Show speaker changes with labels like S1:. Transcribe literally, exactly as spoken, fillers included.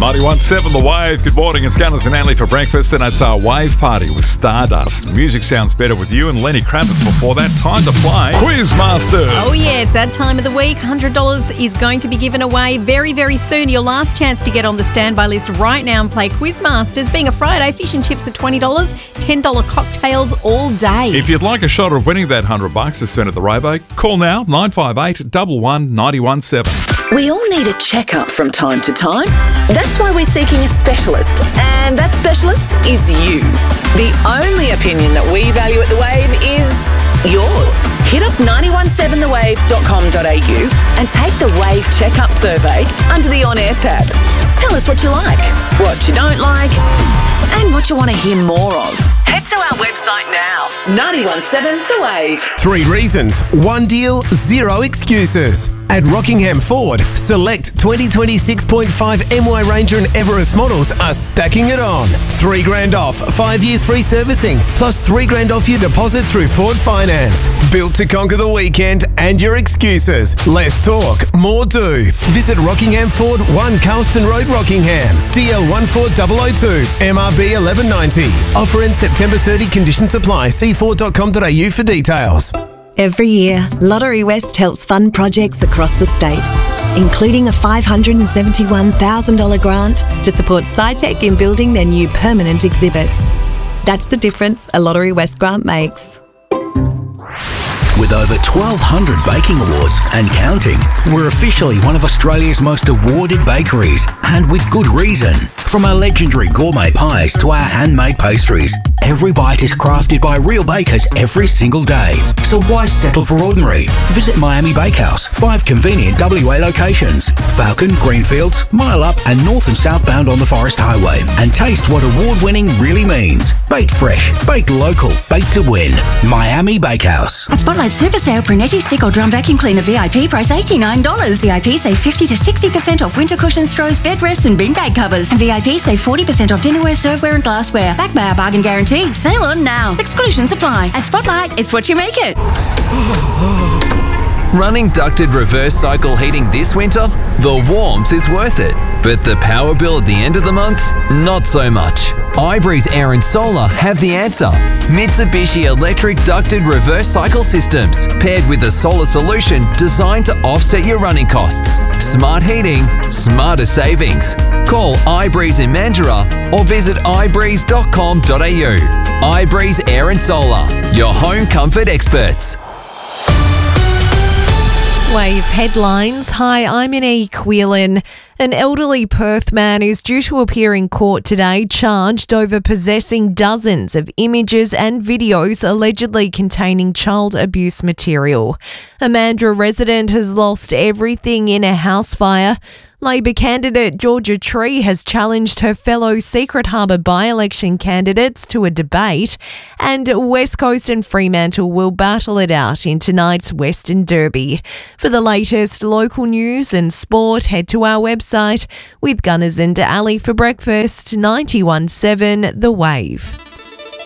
S1: ninety-one point seven The Wave. Good morning, it's Gunners and Anley for breakfast, and it's our Wave Party with Stardust. Music sounds better with you and Lenny Kravitz before that. Time to play Quizmaster.
S2: Oh yes, that time of the week, one hundred dollars is going to be given away very, very soon. Your last chance to get on the standby list right now and play Quizmasters. Being a Friday, fish and chips are twenty dollars, ten dollars cocktails all day.
S1: If you'd like a shot of winning that one hundred bucks to spend at the Robo, call now, nine five eight, one one, nine one seven.
S3: We all need a checkup from time to time. That's why we're seeking a specialist, and that specialist is you. The only opinion that we value at The Wave is yours. Hit up nine one seven the wave dot com dot a u and take the Wave Checkup Survey under the On Air tab. Tell us what you like, what you don't like, and what you want to hear more of. Head to our website now, nine one seven The Wave.
S4: Three reasons, one deal, zero excuses. At Rockingham Ford, select twenty twenty-six point five M Y Ranger and Everest models are stacking it on. Three grand off, five years free servicing, plus three grand off your deposit through Ford Finance. Built to conquer the weekend and your excuses. Less talk, more do. Visit Rockingham Ford, one Carlston Road, Rockingham. D L one four zero zero two, M R B eleven ninety. Offer in September thirtieth, conditions apply. See ford dot com dot a u for details.
S5: Every year, Lottery West helps fund projects across the state, including a five hundred seventy-one thousand dollars grant to support SciTech in building their new permanent exhibits. That's the difference a Lottery West grant makes.
S6: With over twelve hundred baking awards and counting, we're officially one of Australia's most awarded bakeries, and with good reason. From our legendary gourmet pies to our handmade pastries, every bite is crafted by real bakers every single day. So why settle for ordinary? Visit Miami Bakehouse, five convenient W A locations, Falcon, Greenfields, Mile Up and north and southbound on the Forest Highway, and taste what award-winning really means. Baked fresh, baked local, baked to win. Miami Bakehouse.
S7: At Spotlight Super Sale, Brunetti Stick or Drum Vacuum Cleaner V I P price eighty-nine dollars. V I P save fifty to sixty percent off winter cushions, throws, bed rests and bin bag covers. And V I P save forty percent off dinnerware, serveware and glassware. Backed by our bargain guarantee. Sale on now. Exclusions apply. At Spotlight, it's what you make it.
S8: Running ducted reverse cycle heating this winter? The warmth is worth it. But the power bill at the end of the month? Not so much. iBreeze Air and Solar have the answer. Mitsubishi electric ducted reverse cycle systems, paired with a solar solution designed to offset your running costs. Smart heating, smarter savings. Call iBreeze in Mandurah or visit i breeze dot com dot a u. iBreeze Air and Solar, your home comfort experts.
S9: Wave headlines. Hi, I'm Ine Quillen. An elderly Perth man is due to appear in court today, charged over possessing dozens of images and videos allegedly containing child abuse material. A Mandurah resident has lost everything in a house fire. Labor candidate Georgia Tree has challenged her fellow Secret Harbour by-election candidates to a debate, and West Coast and Fremantle will battle it out in tonight's Western Derby. For the latest local news and sport, head to our website with Gunners and Ali for breakfast, ninety-one point seven The Wave.